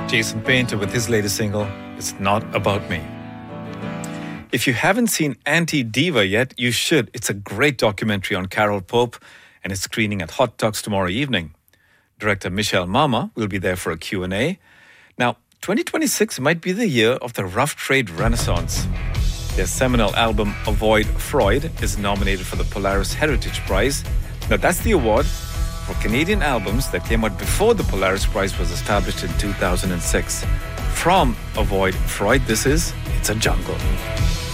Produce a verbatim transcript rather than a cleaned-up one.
Jason Painter with his latest single, It's Not About Me. If you haven't seen Anti-Diva yet, you should. It's a great documentary on Carol Pope and it's screening at Hot Talks tomorrow evening. Director Michelle Mama will be there for a Q and A. Now, twenty twenty-six might be the year of the rough trade renaissance. Their seminal album, Avoid Freud, is nominated for the Polaris Heritage Prize. Now, that's the award for Canadian albums that came out before the Polaris Prize was established in two thousand six. From Avoid Freud, this is It's a Jungle.